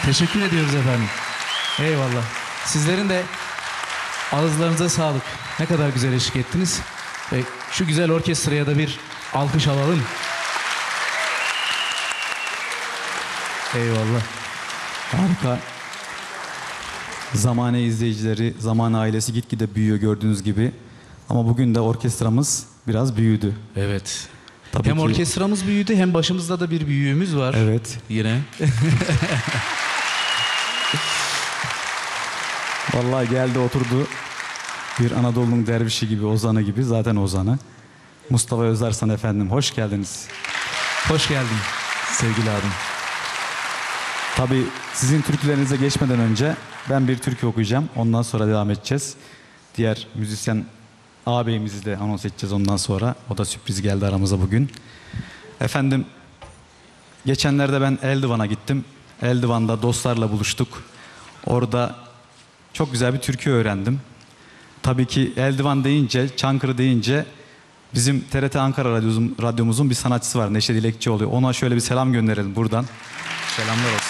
Teşekkür ediyoruz efendim. Eyvallah. Sizlerin de ağızlarınıza sağlık. Ne kadar güzel eşlik ettiniz. Ve şu güzel orkestraya da bir alkış alalım. Eyvallah. Harika. Zamane izleyicileri, Zamane ailesi gitgide büyüyor gördüğünüz gibi. Ama bugün de orkestramız biraz büyüdü. Evet. Tabii Hem ki... orkestramız büyüdü hem başımızda da bir büyüğümüz var. Evet. Yine. Vallahi geldi oturdu. Bir Anadolu'nun dervişi gibi, ozanı gibi. Zaten ozanı. Mustafa Özarsan efendim, hoş geldiniz. Hoş geldin sevgili abim. Tabii sizin türkülerinize geçmeden önce ben bir türkü okuyacağım. Ondan sonra devam edeceğiz. Diğer müzisyen ağabeyimizi de anons edeceğiz ondan sonra. O da sürpriz geldi aramıza bugün. Efendim, geçenlerde ben Eldivan'a gittim. Eldivan'da dostlarla buluştuk. Orada çok güzel bir türkü öğrendim. Tabii ki Eldivan deyince, Çankırı deyince bizim TRT Ankara radyomuzun bir sanatçısı var. Neşe Dilekçioğlu. Ona şöyle bir selam gönderelim buradan. Selamlar olsun.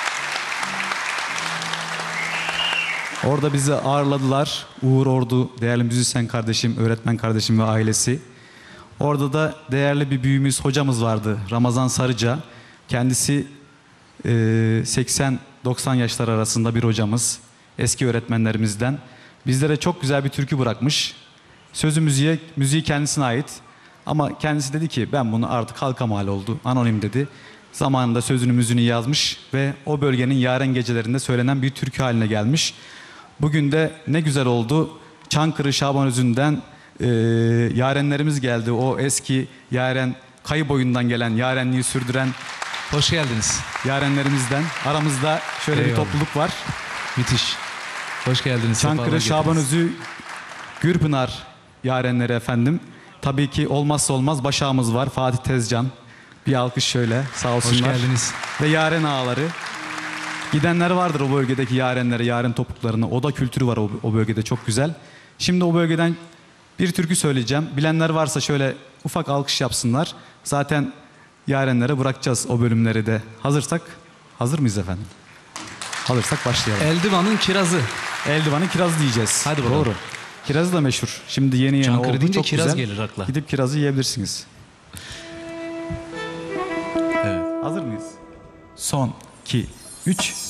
Orada bizi ağırladılar. Uğur Ordu, değerli müzisyen kardeşim, öğretmen kardeşim ve ailesi. Orada da değerli bir büyüğümüz, hocamız vardı. Ramazan Sarıca. Kendisi 80-90 yaşlar arasında bir hocamız. Eski öğretmenlerimizden. Bizlere çok güzel bir türkü bırakmış. Sözü müziği kendisine ait. Ama kendisi dedi ki ben bunu artık halka mal oldu. Anonim dedi. Zamanında sözünü müziğini yazmış ve o bölgenin yaren gecelerinde söylenen bir türkü haline gelmiş. Bugün de ne güzel oldu. Çankırı Şabanözü'nden yarenlerimiz geldi. O eski yaren, kayı boyundan gelen, yarenliği sürdüren Hoş geldiniz. yarenlerimizden. Aramızda şöyle Eyvallah. bir topluluk var. Müthiş. Hoş geldiniz. Çankırı Şabanözü Gürpınar yarenleri efendim. Tabii ki olmazsa olmaz başağımız var. Fatih Tezcan. Bir alkış şöyle, sağ olsunlar. Hoş geldiniz. Ve yaren ağaları. Gidenler vardır o bölgedeki yarenlere, yaren topuklarına. Oda kültürü var o bölgede, çok güzel. Şimdi o bölgeden bir türkü söyleyeceğim. Bilenler varsa şöyle ufak alkış yapsınlar. Zaten yarenlere bırakacağız o bölümleri de. Hazırsak, hazır mıyız efendim? Hazırsak başlayalım. Eldivan'ın kirazı. Eldivan'ın kirazı diyeceğiz. Hadi bakalım. Doğru. Kirazı da meşhur. Şimdi yeni Çankırı oldu, deyince çok kiraz güzel. gelir akla. Gidip kirazı yiyebilirsiniz. Evet. Hazır mıyız? Son, 2, 3.